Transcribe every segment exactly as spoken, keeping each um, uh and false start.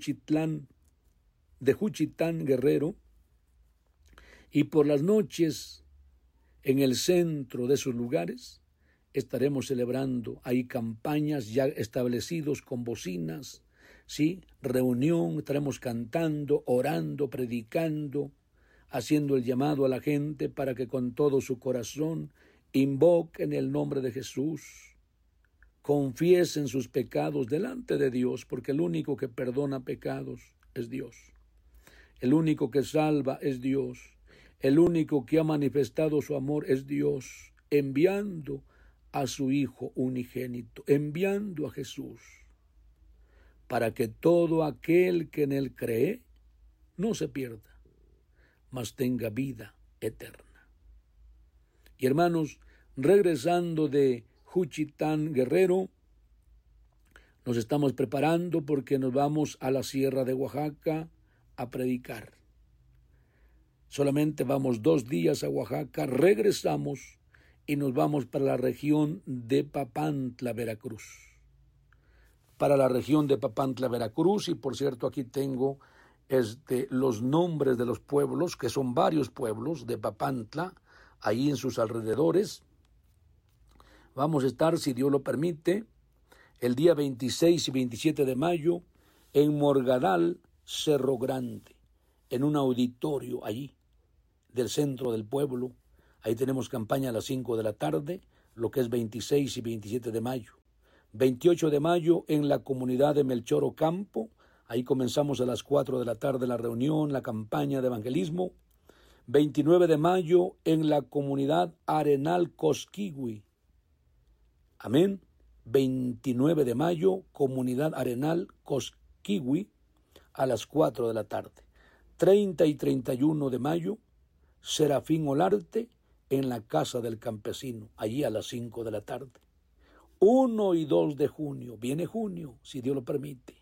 Juchitlán, de Juchitán Guerrero, y por las noches en el centro de esos lugares estaremos celebrando ahí campañas ya establecidos con bocinas, ¿sí? Reunión, estaremos cantando, orando, predicando, haciendo el llamado a la gente para que con todo su corazón invoquen el nombre de Jesús, confiesen sus pecados delante de Dios, porque el único que perdona pecados es Dios. El único que salva es Dios. El único que ha manifestado su amor es Dios, enviando a su Hijo unigénito, enviando a Jesús, para que todo aquel que en él cree no se pierda, mas tenga vida eterna. Y hermanos, regresando de Juchitán Guerrero, nos estamos preparando porque nos vamos a la Sierra de Oaxaca a predicar. Solamente vamos dos días a Oaxaca, regresamos y nos vamos para la región de Papantla, Veracruz. Para la región de Papantla, Veracruz, y por cierto aquí tengo este, los nombres de los pueblos, que son varios pueblos de Papantla, ahí en sus alrededores. Vamos a estar, si Dios lo permite, el día veintiséis y veintisiete de mayo en Morgadal, Cerro Grande, en un auditorio allí del centro del pueblo. Ahí tenemos campaña a las cinco de la tarde, lo que es veintiséis y veintisiete de mayo. veintiocho de mayo en la comunidad de Melchor Ocampo, ahí comenzamos a las cuatro de la tarde la reunión, la campaña de evangelismo. veintinueve de mayo en la comunidad Arenal Cosquigui. Amén. veintinueve de mayo, comunidad Arenal Cosquigui, a las cuatro de la tarde. treinta y treinta y uno de mayo, Serafín Olarte, en la Casa del Campesino, allí a las cinco de la tarde. uno y dos de junio, viene junio, si Dios lo permite.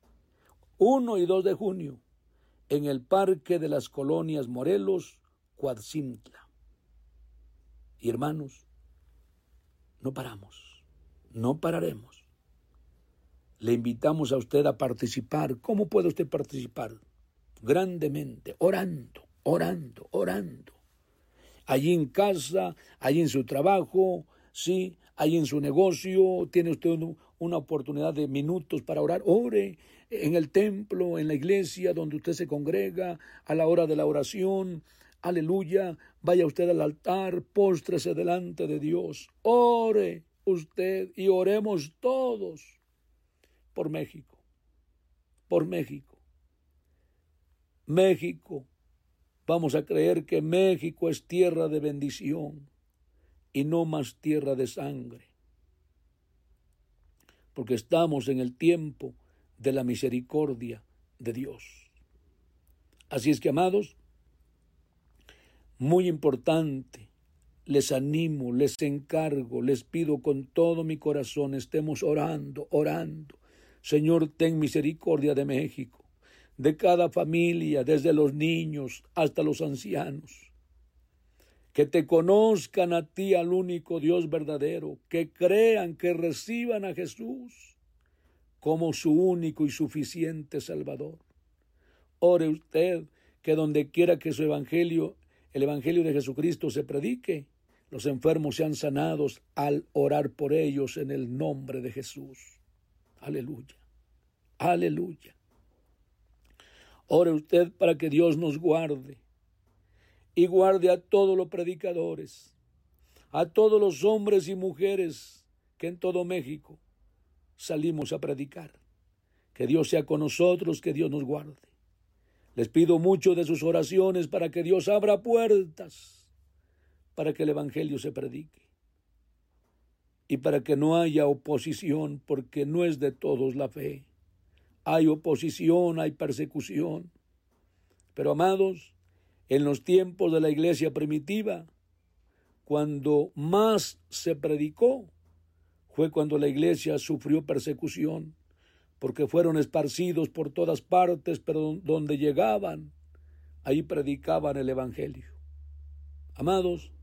uno y dos de junio, en el Parque de las Colonias Morelos, Coatzintla. Y hermanos, no paramos, no pararemos. Le invitamos a usted a participar. ¿Cómo puede usted participar? Grandemente, orando, orando, orando. Allí en casa, allí en su trabajo, sí, allí en su negocio, tiene usted una oportunidad de minutos para orar. Ore en el templo, en la iglesia donde usted se congrega, a la hora de la oración. Aleluya, vaya usted al altar, póstrese delante de Dios. Ore usted y oremos todos por México, por México. México, vamos a creer que México es tierra de bendición y no más tierra de sangre, porque estamos en el tiempo de la misericordia de Dios. Así es que, amados, muy importante, les animo, les encargo, les pido con todo mi corazón, estemos orando, orando. Señor, ten misericordia de México, de cada familia, desde los niños hasta los ancianos. Que te conozcan a ti, al único Dios verdadero, que crean, que reciban a Jesús como su único y suficiente Salvador. Ore usted que donde quiera que su evangelio, el evangelio de Jesucristo se predique, los enfermos sean sanados al orar por ellos en el nombre de Jesús. Aleluya, aleluya. Ore usted para que Dios nos guarde y guarde a todos los predicadores, a todos los hombres y mujeres que en todo México salimos a predicar. Que Dios sea con nosotros, que Dios nos guarde. Les pido mucho de sus oraciones para que Dios abra puertas, para que el evangelio se predique y para que no haya oposición, porque no es de todos la fe. Hay oposición, hay persecución. Pero, amados, en los tiempos de la iglesia primitiva, cuando más se predicó, fue cuando la iglesia sufrió persecución, porque fueron esparcidos por todas partes, pero donde llegaban, ahí predicaban el evangelio. Amados,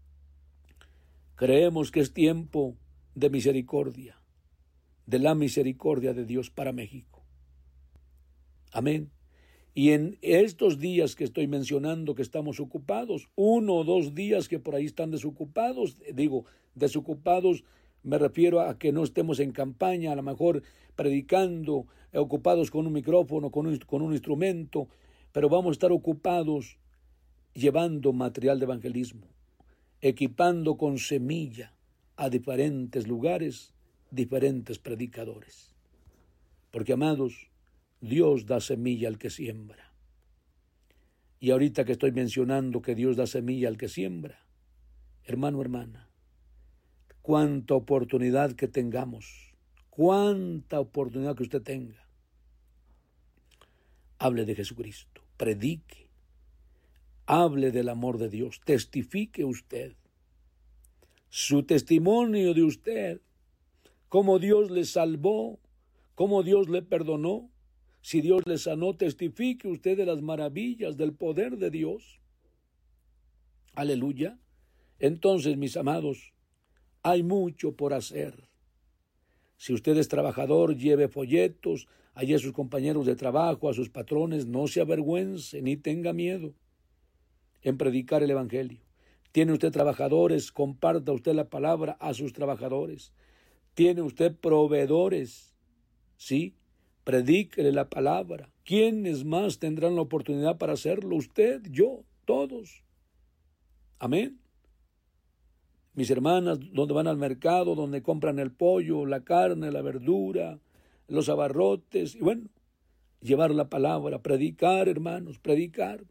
creemos que es tiempo de misericordia, de la misericordia de Dios para México. Amén. Y en estos días que estoy mencionando que estamos ocupados, uno o dos días que por ahí están desocupados, digo, desocupados me refiero a que no estemos en campaña, a lo mejor predicando, ocupados con un micrófono, con un, con un instrumento, pero vamos a estar ocupados llevando material de evangelismo, equipando con semilla a diferentes lugares, diferentes predicadores. Porque, amados, Dios da semilla al que siembra. Y ahorita que estoy mencionando que Dios da semilla al que siembra, hermano, hermana, cuánta oportunidad que tengamos, cuánta oportunidad que usted tenga. Hable de Jesucristo, predique, hable del amor de Dios, testifique usted. Su testimonio de usted, cómo Dios le salvó, cómo Dios le perdonó, si Dios le sanó, testifique usted de las maravillas del poder de Dios. Aleluya. Entonces, mis amados, hay mucho por hacer. Si usted es trabajador, lleve folletos, allí a sus compañeros de trabajo, a sus patrones, no se avergüence ni tenga miedo en predicar el evangelio. Tiene usted trabajadores, comparta usted la palabra a sus trabajadores. Tiene usted proveedores, ¿sí? Predíquele la palabra. ¿Quiénes más tendrán la oportunidad para hacerlo? Usted, yo, todos. Amén. Mis hermanas, donde van al mercado, donde compran el pollo, la carne, la verdura, los abarrotes, y bueno, llevar la palabra, predicar, hermanos, predicar.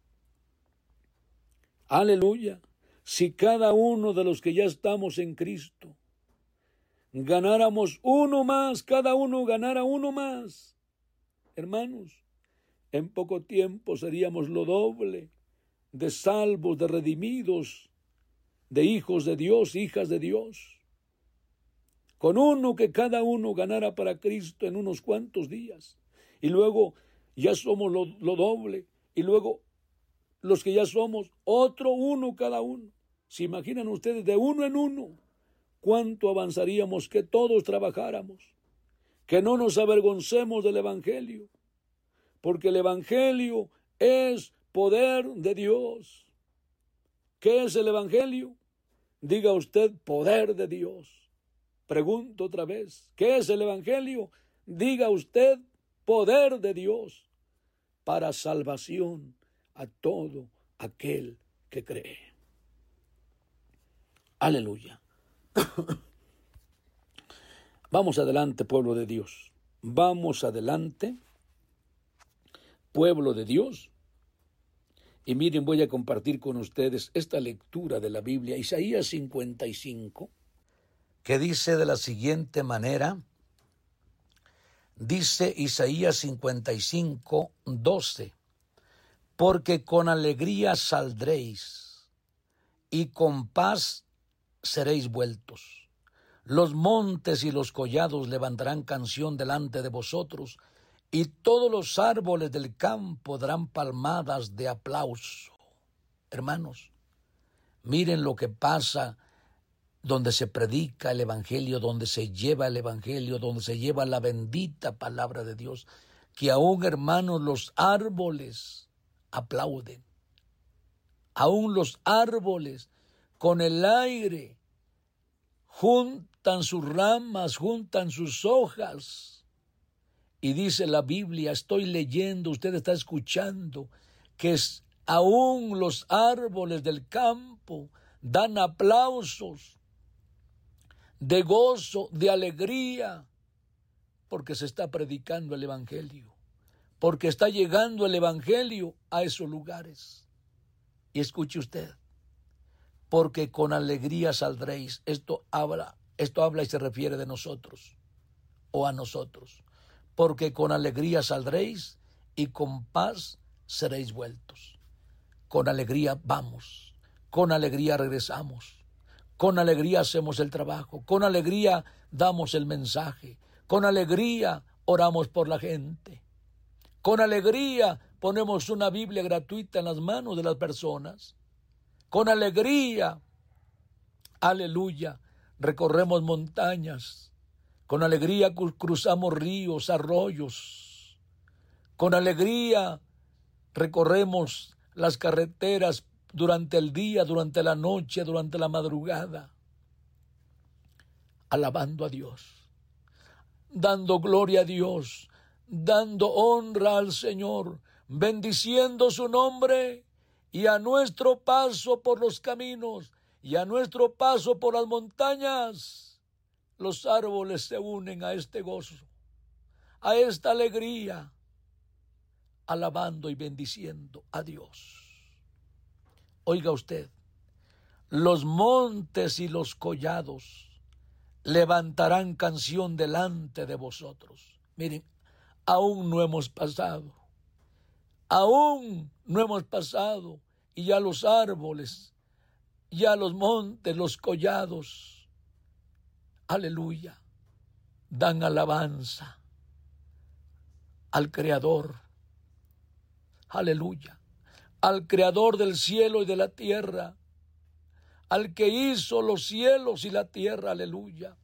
Aleluya. Si cada uno de los que ya estamos en Cristo ganáramos uno más, cada uno ganara uno más, hermanos, en poco tiempo seríamos lo doble de salvos, de redimidos, de hijos de Dios, hijas de Dios. Con uno que cada uno ganara para Cristo en unos cuantos días. Y luego ya somos lo, lo doble. Y luego los que ya somos otro uno cada uno. ¿Se imaginan ustedes de uno en uno cuánto avanzaríamos que todos trabajáramos? Que no nos avergoncemos del Evangelio. Porque el Evangelio es poder de Dios. ¿Qué es el Evangelio? Diga usted, poder de Dios. Pregunto otra vez, ¿qué es el Evangelio? Diga usted, poder de Dios para salvación a todo aquel que cree. Aleluya. Vamos adelante, pueblo de Dios. Vamos adelante, pueblo de Dios. Y miren, voy a compartir con ustedes esta lectura de la Biblia, Isaías cincuenta y cinco, que dice de la siguiente manera, dice Isaías cincuenta y cinco, doce, porque con alegría saldréis y con paz seréis vueltos. Los montes y los collados levantarán canción delante de vosotros, y todos los árboles del campo darán palmadas de aplauso. Hermanos, miren lo que pasa donde se predica el Evangelio, donde se lleva el Evangelio, donde se lleva la bendita palabra de Dios, que aún, hermanos, los árboles aplauden. Aún los árboles con el aire juntan sus ramas, juntan sus hojas. Y dice la Biblia, estoy leyendo, usted está escuchando, que es, aún los árboles del campo dan aplausos de gozo, de alegría, porque se está predicando el Evangelio, porque está llegando el Evangelio a esos lugares. Y escuche usted, porque con alegría saldréis. Esto habla, esto habla y se refiere de nosotros, o a nosotros. Porque con alegría saldréis y con paz seréis vueltos. Con alegría vamos, con alegría regresamos, con alegría hacemos el trabajo, con alegría damos el mensaje, con alegría oramos por la gente, con alegría ponemos una Biblia gratuita en las manos de las personas, con alegría, aleluya, recorremos montañas, con alegría cruzamos ríos, arroyos. Con alegría recorremos las carreteras durante el día, durante la noche, durante la madrugada, alabando a Dios, dando gloria a Dios, dando honra al Señor, bendiciendo su nombre, y a nuestro paso por los caminos y a nuestro paso por las montañas, los árboles se unen a este gozo, a esta alegría, alabando y bendiciendo a Dios. Oiga usted, los montes y los collados levantarán canción delante de vosotros. Miren, aún no hemos pasado, aún no hemos pasado, y ya los árboles, ya los montes, los collados, aleluya, dan alabanza al Creador, aleluya, al Creador del cielo y de la tierra, al que hizo los cielos y la tierra, aleluya.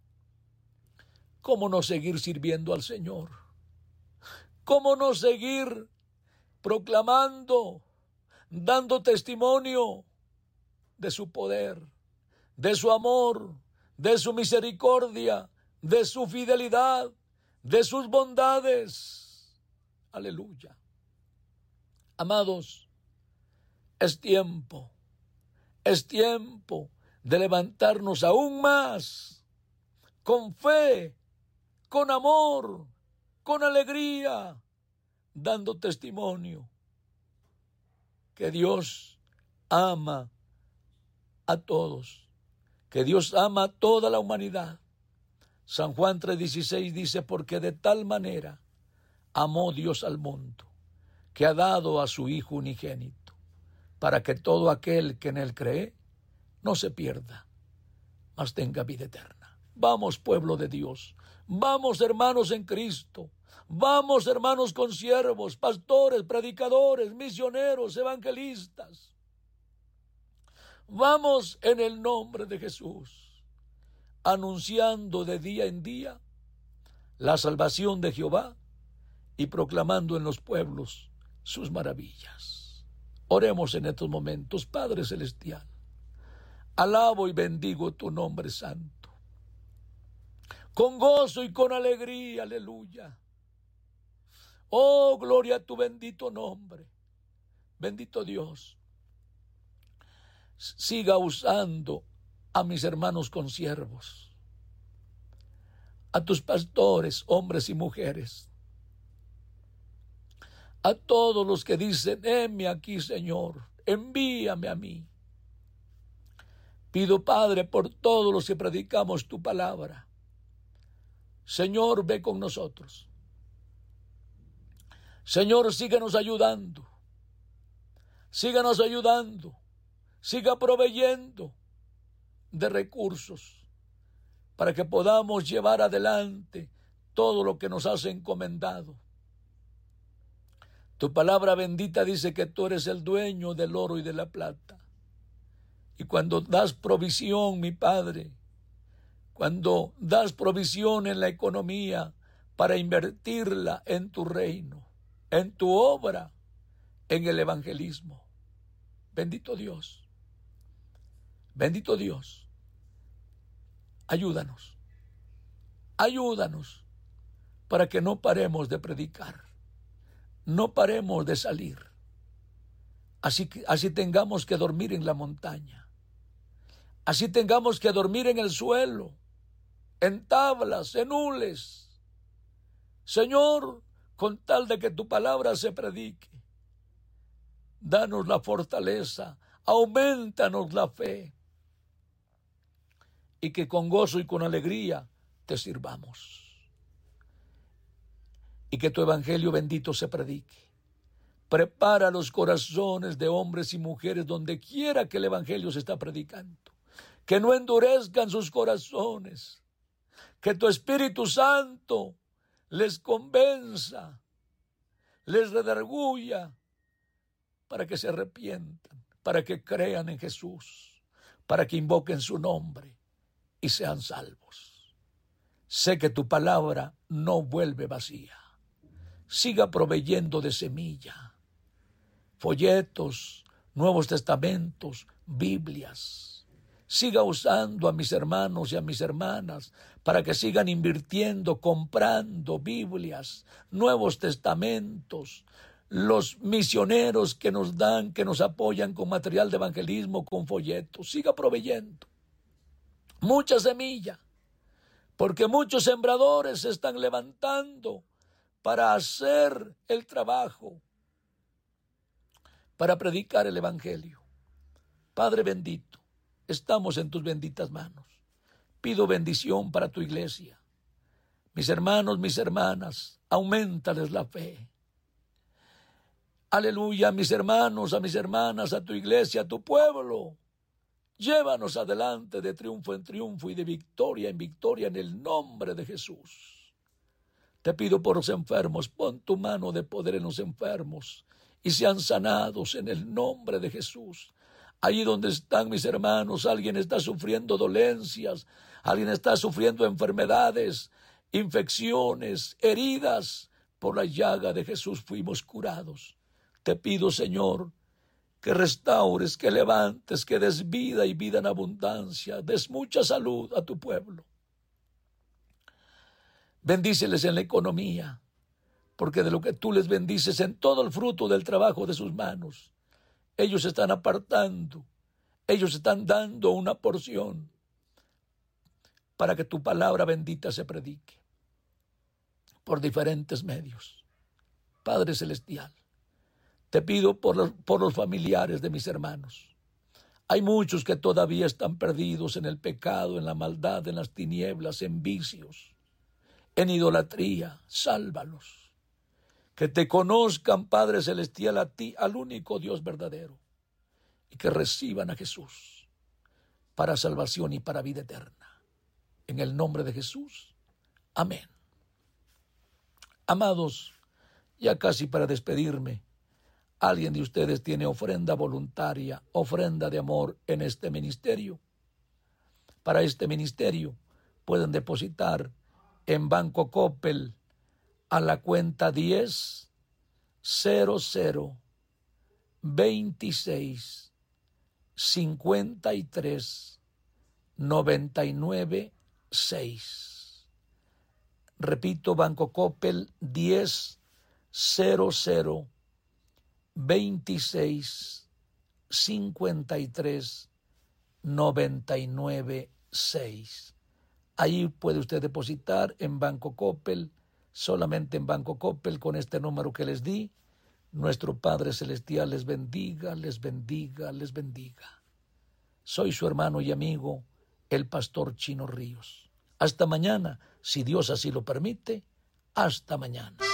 ¿Cómo no seguir sirviendo al Señor? ¿Cómo no seguir proclamando, dando testimonio de su poder, de su amor, de su misericordia, de su fidelidad, de sus bondades? Aleluya. Amados, es tiempo, es tiempo de levantarnos aún más, con fe, con amor, con alegría, dando testimonio que Dios ama a todos, que Dios ama a toda la humanidad. San Juan tres dieciséis dice, porque de tal manera amó Dios al mundo, que ha dado a su Hijo unigénito, para que todo aquel que en él cree no se pierda, mas tenga vida eterna. Vamos, pueblo de Dios, vamos, hermanos en Cristo, vamos, hermanos consiervos, pastores, predicadores, misioneros, evangelistas. Vamos en el nombre de Jesús, anunciando de día en día la salvación de Jehová y proclamando en los pueblos sus maravillas. Oremos en estos momentos. Padre celestial, alabo y bendigo tu nombre santo, con gozo y con alegría, aleluya. Oh, gloria a tu bendito nombre. Bendito Dios, siga usando a mis hermanos consiervos, a tus pastores, hombres y mujeres, a todos los que dicen, heme aquí, Señor, envíame a mí. Pido, Padre, por todos los que predicamos tu palabra. Señor, ve con nosotros. Señor, síganos ayudando. Síganos ayudando. Siga proveyendo de recursos para que podamos llevar adelante todo lo que nos has encomendado. Tu palabra bendita dice que tú eres el dueño del oro y de la plata. Y cuando das provisión, mi Padre, cuando das provisión en la economía para invertirla en tu reino, en tu obra, en el evangelismo, bendito Dios, bendito Dios, ayúdanos, ayúdanos para que no paremos de predicar, no paremos de salir, así, que, así tengamos que dormir en la montaña, así tengamos que dormir en el suelo, en tablas, en hules. Señor, con tal de que tu palabra se predique, danos la fortaleza, aumentanos la fe, y que con gozo y con alegría te sirvamos. Y que tu evangelio bendito se predique. Prepara los corazones de hombres y mujeres donde quiera que el evangelio se está predicando. Que no endurezcan sus corazones. Que tu Espíritu Santo les convenza, les redarguya, para que se arrepientan, para que crean en Jesús, para que invoquen su nombre y sean salvos. Sé que tu palabra no vuelve vacía. siga proveyendo de semilla, folletos, Nuevos Testamentos, Biblias. Siga usando a mis hermanos y a mis hermanas para que sigan invirtiendo, comprando Biblias, Nuevos Testamentos, los misioneros que nos dan, que nos apoyan con material de evangelismo, con folletos. Siga proveyendo mucha semilla, porque muchos sembradores se están levantando para hacer el trabajo, para predicar el evangelio. Padre bendito, estamos en tus benditas manos. Pido bendición para tu iglesia. Mis hermanos, mis hermanas, auméntales la fe. Aleluya, a mis hermanos, a mis hermanas, a tu iglesia, a tu pueblo. Llévanos adelante de triunfo en triunfo y de victoria en victoria en el nombre de Jesús. Te pido por los enfermos, pon tu mano de poder en los enfermos y sean sanados en el nombre de Jesús. Allí donde están mis hermanos, alguien está sufriendo dolencias, alguien está sufriendo enfermedades, infecciones, heridas. Por la llaga de Jesús fuimos curados. Te pido, Señor, que restaures, que levantes, que des vida y vida en abundancia, des mucha salud a tu pueblo. Bendíceles en la economía, porque de lo que tú les bendices en todo el fruto del trabajo de sus manos, ellos están apartando, ellos están dando una porción para que tu palabra bendita se predique por diferentes medios. Padre Celestial, te pido por los, por los familiares de mis hermanos. Hay muchos que todavía están perdidos en el pecado, en la maldad, en las tinieblas, en vicios, en idolatría. Sálvalos. Que te conozcan, Padre Celestial, a ti, al único Dios verdadero, y que reciban a Jesús para salvación y para vida eterna. En el nombre de Jesús. Amén. Amados, ya casi para despedirme, ¿alguien de ustedes tiene ofrenda voluntaria, ofrenda de amor en este ministerio? Para este ministerio pueden depositar en Banco Coppel a la cuenta diez cero cero veintiséis cincuenta y tres noventa y nueve seis. Repito, Banco Coppel diez cero cero veintiséis cincuenta y tres noventa y nueve seis. Ahí puede usted depositar en Banco Coppel, solamente en Banco Coppel, con este número que les di. Nuestro Padre Celestial les bendiga, les bendiga, les bendiga. Soy su hermano y amigo, el pastor Chino Ríos. Hasta mañana, si Dios así lo permite. Hasta mañana.